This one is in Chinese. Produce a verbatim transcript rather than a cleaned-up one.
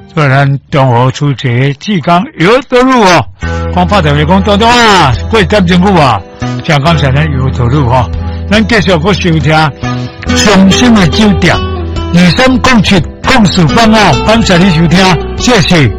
做咱中和出街志刚有道路哦，光拍电话讲多多啊，过点政府啊，香港才能有道路哈。咱继续去收听上新的酒店，二三讲七讲四方哦，感谢你收听，谢谢。